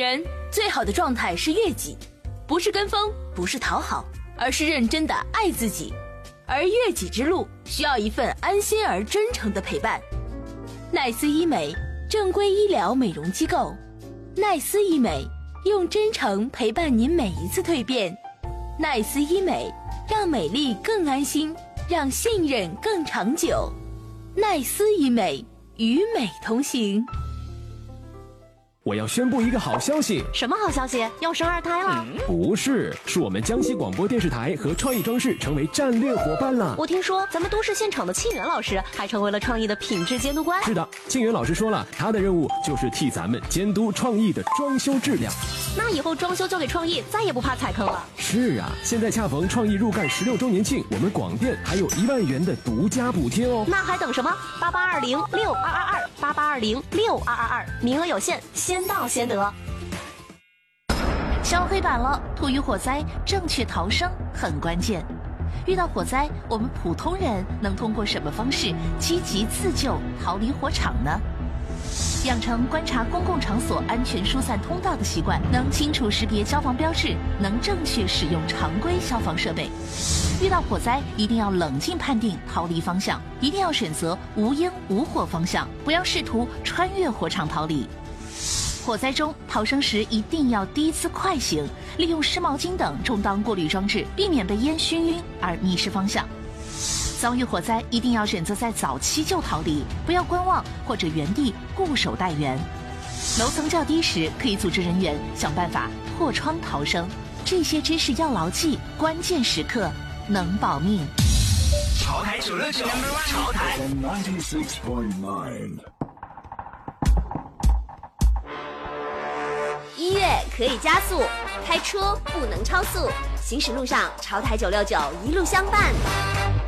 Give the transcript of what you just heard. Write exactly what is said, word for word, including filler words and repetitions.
人最好的状态是悦己，不是跟风，不是讨好，而是认真的爱自己。而悦己之路需要一份安心而真诚的陪伴。奈斯医美，正规医疗美容机构。奈斯医美，用真诚陪伴您每一次蜕变。奈斯医美，让美丽更安心，让信任更长久。奈斯医美，与美同行。 我要宣布一个好消息。 什么好消息？要生二胎了？ 嗯、不是，是我们江西广播电视台和创意装饰成为战略伙伴了。 我听说咱们都市现场的庆元老师还成为了创意的品质监督官。 是的，庆元老师说了，他的任务就是替咱们监督创意的装修质量。 那以后装修交给创意，再也不怕踩坑了。 是啊，现在恰逢创意入干十六周年庆，我们广电还有一万元的独家补贴哦。 那还等什么？八八二零六二二二八八二零六二二二，名额有限，先到先得。 消黑板了，突遇火灾，正确逃生很关键。遇到火灾，我们普通人能通过什么方式积极自救，逃离火场呢？养成观察公共场所安全疏散通道的习惯，能清楚识别消防标志，能正确使用常规消防设备。遇到火灾，一定要冷静判定逃离方向，一定要选择无烟无火方向，不要试图穿越火场逃离。火灾中逃生时一定要低姿快行，利用湿毛巾等充当过滤装置，避免被烟熏晕而迷失方向。遭遇火灾一定要选择在早期就逃离，不要观望或者原地固守待援。楼层较低时，可以组织人员想办法破窗逃生。这些知识要牢记，关键时刻能保命。 潮台九六九，潮台音乐可以加速，开车不能超速，行驶路上潮台九六九一路相伴。